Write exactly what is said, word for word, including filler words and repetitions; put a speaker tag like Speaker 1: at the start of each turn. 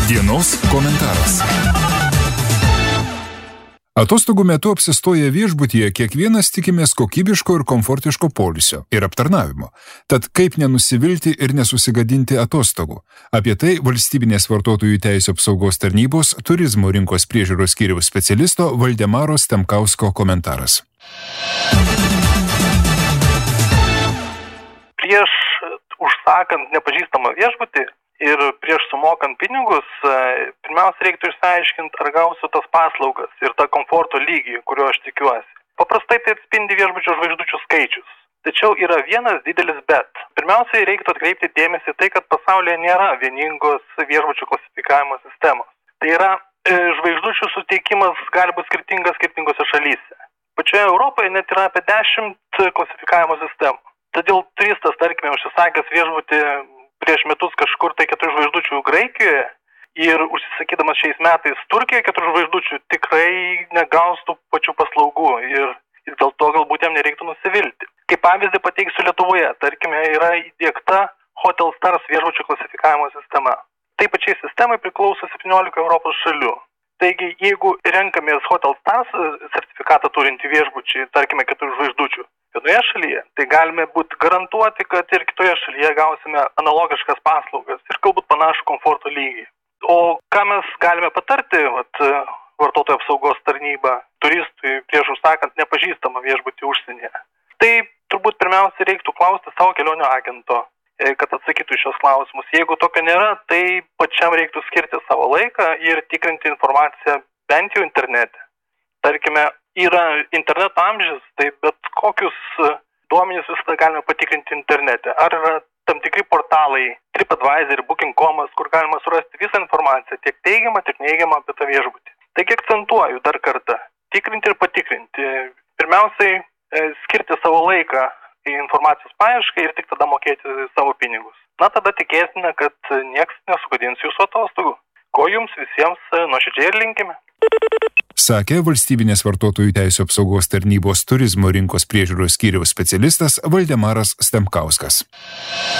Speaker 1: Dienos komentaras. Atostogų metu apsistoję viešbutyje kiekvienas tikimės kokybiško ir komfortiško poilsio ir aptarnavimo. Tad kaip nenusivilti ir nesusigadinti atostogų? Apie tai Valstybinės vartotojų teisių apsaugos tarnybos turizmo rinkos priežiūros skyriaus specialisto Valdemaro Stemkausko komentaras.
Speaker 2: Prieš užsakant nepažįstamą viešbutį ir prieš sumokant pinigus, pirmiausia reiktų išsiaiškinti, ar gausiu tas paslaugas ir tą komforto lygį, kurio aš tikiuosi. Paprastai tai atspindi viešbučio žvaigždučių skaičius. Tačiau yra vienas didelis bet. Pirmiausiai reiktų atkreipti dėmesį tai, kad pasaulyje nėra vieningos viešbučių klasifikavimo sistemos. Tai yra, žvaigždučių suteikimas gali būti skirtingas skirtingose šalyse. Pačioje Europoje net yra apie dešimt klasifikavimo sistemų. Todėl turistas, tarkime, užsisakęs viešbutį prieš metus kažkur tai keturių žvaigždučių Graikijoje ir užsisakydamas šiais metais Turkijoje keturių žvaigždučių tikrai negaus tų pačių paslaugų ir, ir dėl to galbūt jam nereiktų nusivilti. Kaip pavyzdį pateiksiu Lietuvoje, tarkime, yra įdiegta Hotel Stars viešbučių klasifikavimo sistema. Tai pačiai sistemai priklauso septyniolika Europos šalių. Taigi, jeigu renkamės Hotel Stars sertifikatą turintį viešbučių, tarkime, keturių žvaigždučių vienoje šalyje, tai galime būti garantuoti, kad ir kitoje šalyje gausime analogiškas paslaugas ir galbūt panašų komforto lygį. O ką mes galime patarti vat, vartotojų apsaugos tarnybą turistui prieš užsakant nepažįstamą viešbutį užsienyje? Tai turbūt pirmiausia reiktų klausti savo kelionio agento, kad atsakytų į šios klausimus. Jeigu tokio nėra, tai pačiam reiktų skirti savo laiką ir tikrinti informaciją bent jau internete. Tarkime, yra interneto amžius, tai bet kokius duomenis visada galime patikrinti internete. Ar yra tam tikri portalai, TripAdvisor, Booking dot com, kur galima surasti visą informaciją, tiek teigiamą, tiek neigiamą apie tą viešbutį. Taigi akcentuoju dar kartą, tikrinti ir patikrinti. Pirmiausiai, skirti savo laiką į informacijos paiešką ir tik tada mokėti savo pinigus. Na, tada tikėsime, kad nieks nesugadins jūsų atostogų. Ko jums visiems nuoširdžiai ir linkime.
Speaker 1: Sakė Valstybinės vartotojų teisių apsaugos tarnybos turizmo rinkos priežiūros skyriaus specialistas Valdemaras Stemkauskas.